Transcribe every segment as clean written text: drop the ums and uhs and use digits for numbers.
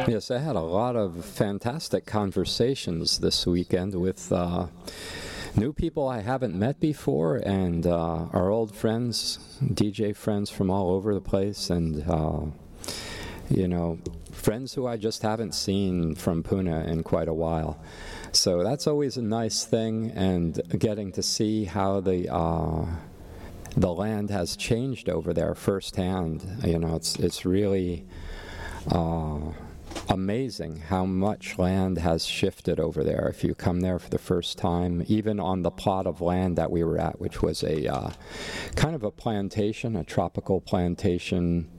Yes, I had a lot of fantastic conversations this weekend with new people I haven't met before, and our old friends, DJ friends from all over the place, and friends who I just haven't seen from Pune in quite a while. So that's always a nice thing, and getting to see how the land has changed over there firsthand. It's really amazing how much land has shifted over there. If you come there for the first time, even on the plot of land that we were at, which was a kind of a plantation, a tropical plantation,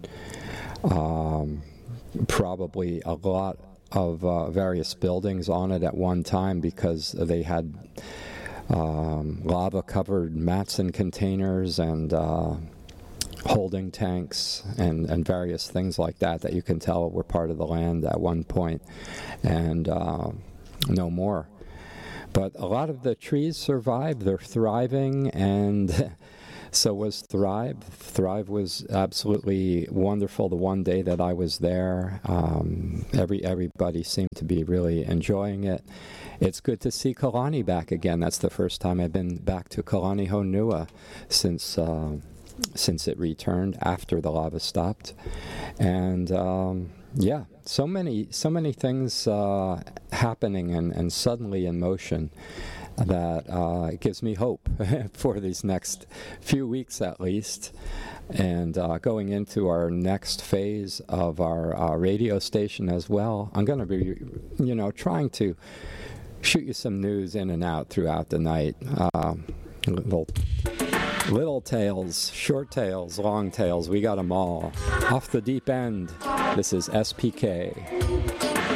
probably a lot of various buildings on it at one time, because they had lava-covered mats and containers and holding tanks and various things like that you can tell were part of the land at one point, and no more. But a lot of the trees survived. They're thriving, and so was Thrive. Thrive was absolutely wonderful the one day that I was there. Everybody seemed to be really enjoying it. It's good to see Kalani back again. That's the first time I've been back to Kalani Honua since it returned after the lava stopped. And so many things happening and suddenly in motion that it gives me hope for these next few weeks at least, and going into our next phase of our radio station as well. I'm going to be trying to shoot you some news in and out throughout the night, little tales, short tales, long tales, we got them all. Off the deep end, this is SPK.